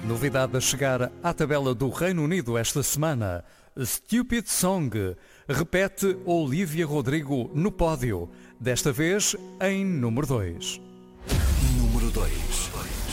Novidade a chegar à tabela do Reino Unido esta semana. Stupid Song repete Olivia Rodrigo no pódio, desta vez em número 2. Número 2.